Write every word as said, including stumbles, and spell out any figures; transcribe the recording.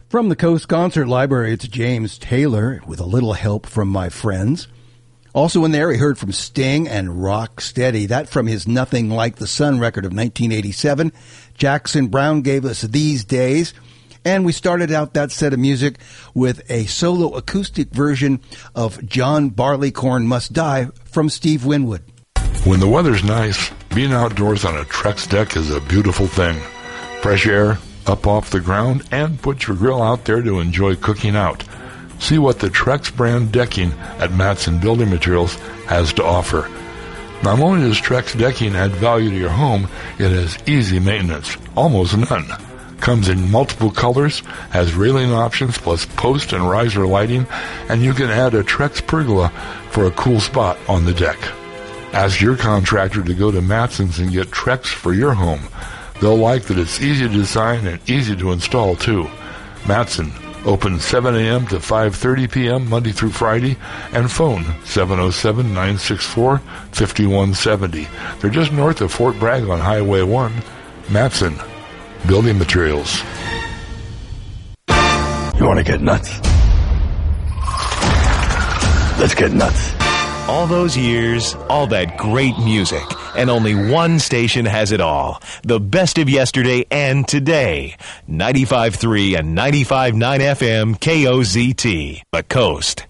From the Coast Concert Library, it's James Taylor with a little help from my friends. Also in there, we heard from Sting and Rock Steady. That from his Nothing Like the Sun record of nineteen eighty-seven. Jackson Browne gave us These Days. And we started out that set of music with a solo acoustic version of John Barleycorn Must Die from Steve Winwood. When the weather's nice, being outdoors on a Trex deck is a beautiful thing. Fresh air, up off the ground, and put your grill out there to enjoy cooking out. See what the Trex brand decking at Matson Building Materials has to offer. Not only does Trex decking add value to your home, it has easy maintenance, almost none. Comes in multiple colors, has railing options plus post and riser lighting, and you can add a Trex pergola for a cool spot on the deck. Ask your contractor to go to Matson's and get Trex for your home. They'll like that it's easy to design and easy to install, too. Matson, open seven a.m. to five thirty p.m. Monday through Friday, and phone seven oh seven, nine six four, five one seven oh. They're just north of Fort Bragg on Highway one. Matson, Building Materials. You want to get nuts? Let's get nuts. All those years, all that great music, and only one station has it all. The best of yesterday and today. ninety-five point three and ninety-five point nine F M K O Z T, The Coast.